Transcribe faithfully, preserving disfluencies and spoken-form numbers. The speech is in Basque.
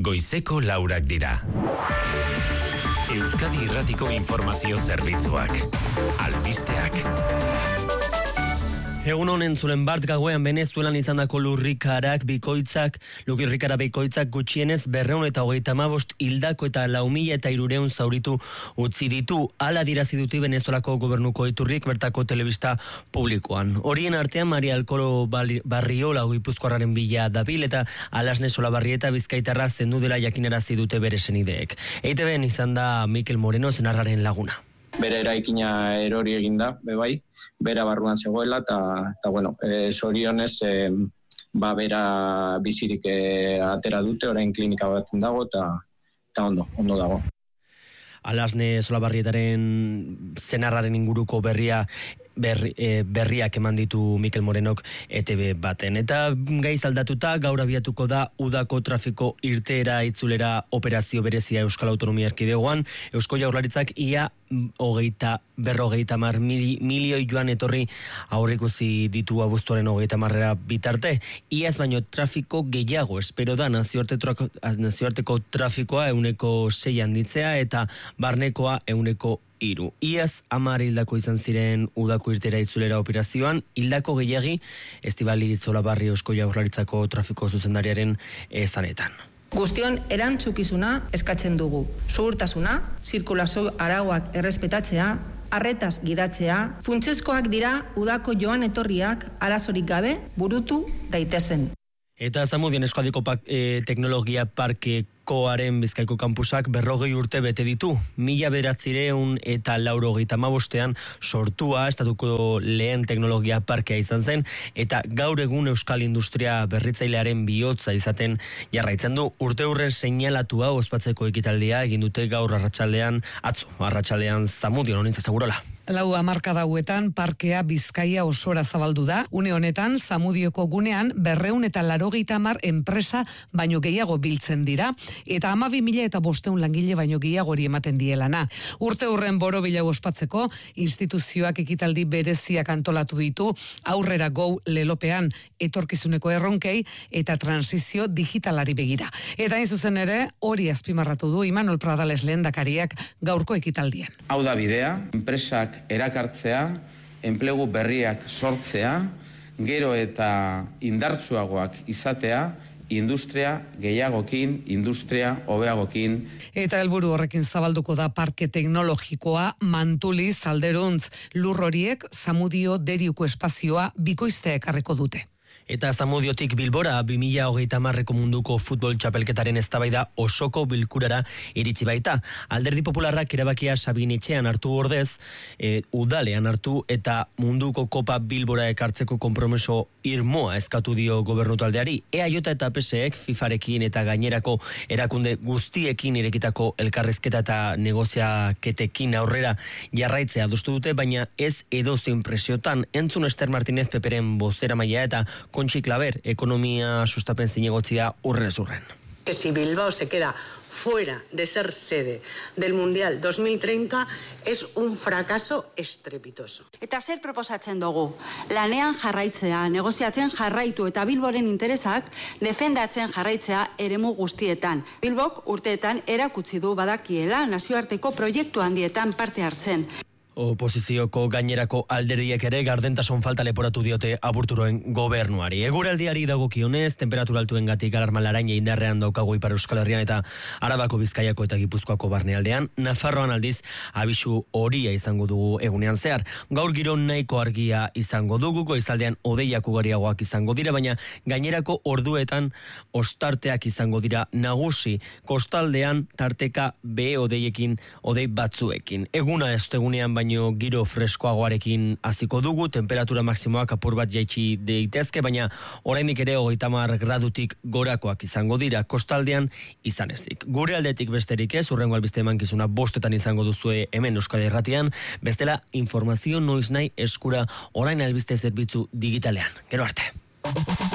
goizeko laurak dira. Euskadi Irratiko Informazio Zerbitzuak. Albisteak. Egun honen zulen bart gauean Venezuelan izandako lurrikarak bikoitzak, lurrikara bikoitzak gutxienez berreun eta hogeita hamabost hildako eta lau mila eta hirureun zauritu utzi ditu. Hala dirazi dute Venezuelako gobernuko iturrik bertako telebista publikoan. Horien artean Maria Alcolo Barriola Gipuzkoarraren bila dabil eta Alasne Solabarrieta Bizkaitarra zendu dela jakinarazi dute bere senideek. E I Te Ben izan da Mikel Moreno zenarraren laguna. Bere eraikina erori eginda, bebai, bera barruan zegoela, eta, bueno, e, sorionez, e, ba, bera bizirik e, atera dute, orain klinika baten dago, eta ondo, ondo dago. Alasne Solabarrietaren zenarraren inguruko berria Berri, e, berriak eman ditu Mikel Morenok E Te Be baten. Eta gaiz aldatuta, gaur abiatuko da udako trafiko irteera itzulera operazio berezia Euskal Autonomia Erkidegoan. Eusko Jaurlaritzak ia hogeita, berrogeita mar mili, milioi joan etorri aurrikusi ditu abuztuaren hogeita marrera bitarte. Iaz baino trafiko gehiago espero da nazioarteko, nazioarteko trafikoa euneko sei handitzea eta barnekoa euneko iru. Iaz hamar hildako izan ziren udako irtera itzulera operazioan, hildako gehiagi Estibali Solabarri Eusko Jaurlaritzako trafiko zuzendariaren esanetan. Guztion erantzukizuna eskatzen dugu. Zuhurtasuna, zirkulazio arauak errespetatzea, arretaz gidatzea, funtsezkoak dira udako joan etorriak arazorik gabe burutu daitezen. Eta Zamudion Euskadiko e, Teknologia Parkekoaren Bizkaiko kampusak berrogei urte bete ditu. Mila beratzireun eta laurogeita hamabostean sortua estatuko lehen teknologia parkea izan zen, eta gaur egun Euskal Industria berritzailearen bihotza izaten jarraitzen du. Urte hurren seinalatua ospatzeko ekitaldia egin dute gaur arratsaldean, atzo, arratsaldean Zamudion honintza segurola. Lau hamarkada hauetan parkea Bizkaia osora zabaldu da. Une honetan, Zamudioko gunean berreun eta laurogeita hamar enpresa baino gehiago biltzen dira, eta hamabi mila eta bosteun langile baino gehiago hori ematen dielana. Urte hurren borobila ospatzeko, instituzioak ekitaldi bereziak antolatu ditu, aurrera gou lelopean etorkizuneko erronkei eta transizio digitalari begira. Eta hain zuzen ere, hori azpimarratu du Imanol Pradales lehendakariak gaurko ekitaldien. Hau da bidea, enpresak erakartzea, enplegu berriak sortzea, gero eta indartsuagoak izatea, industria gehiagokin, industria hobeagokin. Eta helburu horrekin zabalduko da parke teknologikoa Mantuli, Zalderuntz, lur horiek Zamudio Deriuko espazioa bikoiztea ekarriko dute. Eta Zamudiotik Bilbora bi mila hogeita hamarreko munduko futbol txapelketaren eztabaida osoko bilkurara iritsi baita. Alderdi Popularrak erabakia Sabinetxean hartu ordez, e, udalean hartu eta munduko kopa Bilbora ekartzeko konpromeso irmoa eskatu dio gobernu taldeari. E A J eta P S ek FIFArekin eta gainerako erakunde guztiekin irekitako elkarrizketa eta negoziaketekin aurrera jarraitzea adostu dute, baina ez edozein presiotan. Entzun Ester Martinez Peperen bozeramailea eta Kontxi Klaber, ekonomia sustapen zinegotzia urren ez urren. Que si Bilbao se queda fuera de ser sede del Mundial dos mil treinta es un fracaso estrepitoso. Eta zer proposatzen dugu? Lanean jarraitzea, negoziatzen jarraitu eta Bilboren interesak defendatzen jarraitzea eremu guztietan. Bilbok urteetan erakutsi du badakiela nazioarteko proiektu handietan parte hartzen. Oposizioko gainerako alderdiek ere gardentasun falta leporatu diote Aburturoen gobernuari. Eguraldiari dagokionez, temperatura altuengatik alarma laraine indarrean daukagu Ipar Euskal Herrian eta Arabako, Bizkaiako eta Gipuzkoako barnealdean. Nafarroan aldiz abisu horia izango dugu egunean zehar. Gaur giro nahiko argia izango dugu, goizaldean hodeiak ugariagoak izango dira, baina gainerako orduetan ostarteak izango dira nagusi. Kostaldean tarteka behe hodeiekin, hodei batzuekin. Eguna ez egunean baina baino giro freskoagoarekin hasiko dugu, temperatura maksimoak apur bat jaitsi daitezke, baina oraindik ere hogeita hamar gradutik gorakoak izango dira kostaldean izan ezik. Gure aldetik besterik ez, hurrengo albiste emankizuna bostetan izango duzue hemen Euskadi Irratian, bestela informazio noiz nahi eskura orain albiste zerbitzu digitalean. Gero arte.